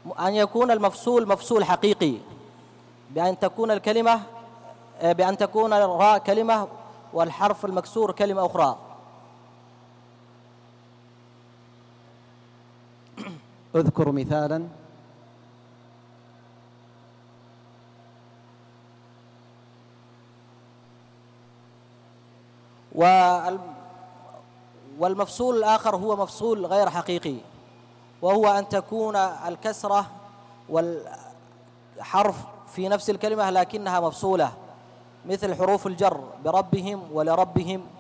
أن يكون المفصول مفصول حقيقي، بأن تكون الكلمة بأن تكون الراء كلمة والحرف المكسور كلمة أخرى. اذكر مثالا. والمفصول الآخر هو مفصول غير حقيقي، وهو أن تكون الكسرة والحرف في نفس الكلمة لكنها مفصولة، مثل حروف الجر بربهم ولربهم